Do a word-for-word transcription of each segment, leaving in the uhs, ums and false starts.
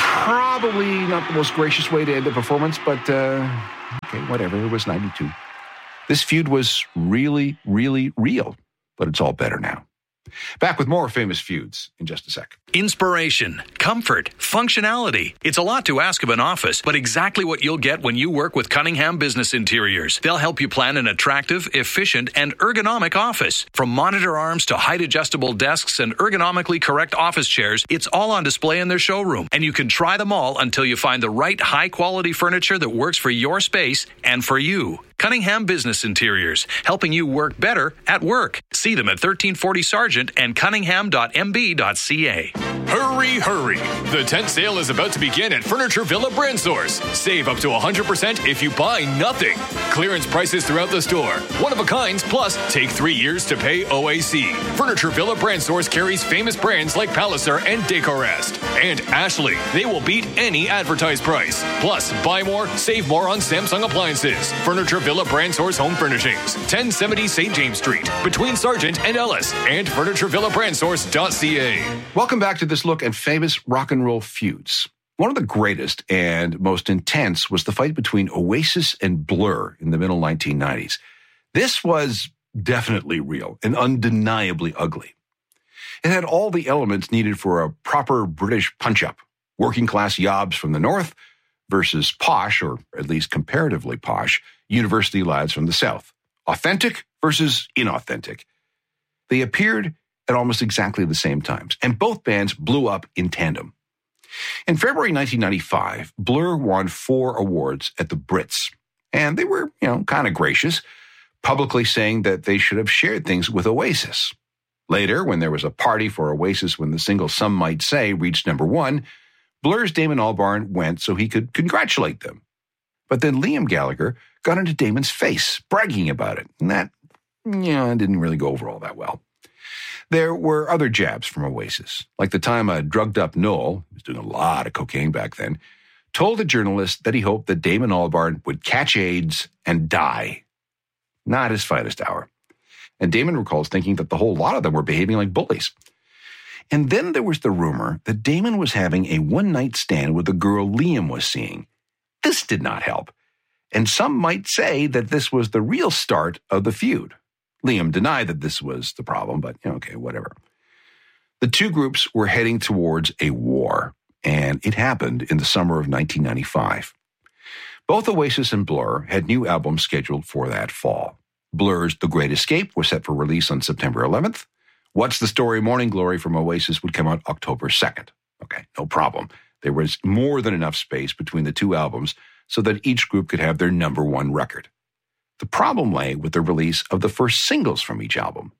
Probably not the most gracious way to end a performance, but uh, okay, whatever. It was ninety-two. This feud was really, really real, but it's all better now. Back with more famous feuds in just a sec. Inspiration, comfort, functionality. It's a lot to ask of an office, but exactly what you'll get when you work with Cunningham Business Interiors. They'll help you plan an attractive, efficient, and ergonomic office. From monitor arms to height-adjustable desks and ergonomically correct office chairs, it's all on display in their showroom, and you can try them all until you find the right high-quality furniture that works for your space and for you. Cunningham Business Interiors, helping you work better at work. See them at thirteen forty Sargent and cunningham dot m b dot c a. Hurry, hurry. The tent sale is about to begin at Furniture Villa Brand Source. Save up to one hundred percent if you buy nothing. Clearance prices throughout the store. One of a kind, plus take three years to pay O A C. Furniture Villa Brand Source carries famous brands like Palliser and Decorest. And Ashley. They will beat any advertised price. Plus, buy more, save more on Samsung appliances. Furniture Villa Brand Source Home Furnishings. ten seventy Saint James Street. Between Sargent and Ellis. And furniture villa brand source dot c a. Welcome back to this look at famous rock and roll feuds. One of the greatest and most intense was the fight between Oasis and Blur in the middle nineteen nineties. This was definitely real and undeniably ugly. It had all the elements needed for a proper British punch-up. Working class yobs from the north versus posh, or at least comparatively posh, university lads from the south. Authentic versus inauthentic. They appeared at almost exactly the same times, and both bands blew up in tandem. In February nineteen ninety-five, Blur won four awards at the Brits, and they were, you know, kind of gracious, publicly saying that they should have shared things with Oasis. Later, when there was a party for Oasis when the single Some Might Say reached number one, Blur's Damon Albarn went so he could congratulate them. But then Liam Gallagher got into Damon's face, bragging about it, and that, yeah, didn't really go over all that well. There were other jabs from Oasis, like the time a drugged-up Noel, who was doing a lot of cocaine back then, told a journalist that he hoped that Damon Albarn would catch AIDS and die. Not his finest hour. And Damon recalls thinking that the whole lot of them were behaving like bullies. And then there was the rumor that Damon was having a one-night stand with a girl Liam was seeing. This did not help. And some might say that this was the real start of the feud. Liam denied that this was the problem, but you know, okay, whatever. The two groups were heading towards a war, and it happened in the summer of nineteen ninety-five. Both Oasis and Blur had new albums scheduled for that fall. Blur's The Great Escape was set for release on September eleventh. What's the Story? Morning Glory from Oasis would come out October second. Okay, no problem. There was more than enough space between the two albums so that each group could have their number one record. The problem lay with the release of the first singles from each album.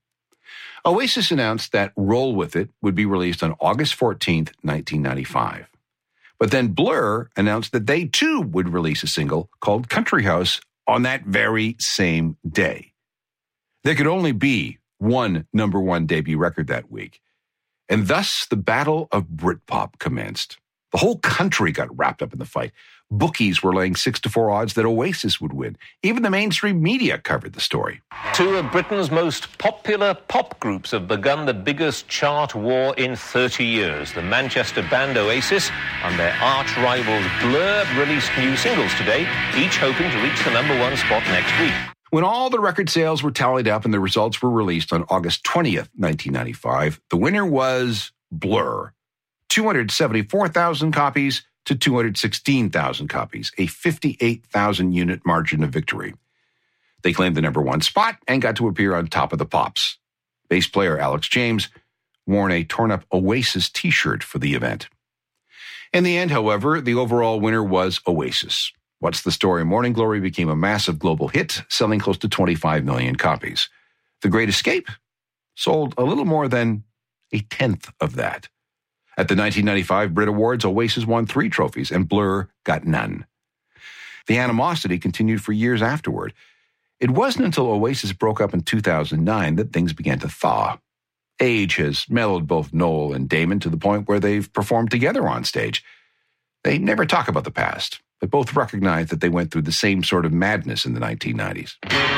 Oasis announced that Roll With It would be released on August fourteenth, nineteen ninety-five. But then Blur announced that they too would release a single called Country House on that very same day. There could only be one number one debut record that week. And thus the Battle of Britpop commenced. The whole country got wrapped up in the fight. Bookies were laying six to four odds that Oasis would win. Even the mainstream media covered the story. Two of Britain's most popular pop groups have begun the biggest chart war in thirty years. The Manchester band Oasis and their arch rivals Blur released new singles today, each hoping to reach the number one spot next week. When all the record sales were tallied up and the results were released on August twentieth, nineteen ninety-five, the winner was Blur. two hundred seventy-four thousand copies to two hundred sixteen thousand copies, a fifty-eight thousand unit margin of victory. They claimed the number one spot and got to appear on Top of the Pops. Bass player Alex James wore a torn-up Oasis t-shirt for the event. In the end, however, the overall winner was Oasis. What's the Story? Morning Glory became a massive global hit, selling close to twenty-five million copies. The Great Escape sold a little more than a tenth of that. At the nineteen ninety-five Brit Awards, Oasis won three trophies and Blur got none. The animosity continued for years afterward. It wasn't until Oasis broke up in two thousand nine that things began to thaw. Age has mellowed both Noel and Damon to the point where they've performed together on stage. They never talk about the past, but both recognize that they went through the same sort of madness in the nineteen nineties.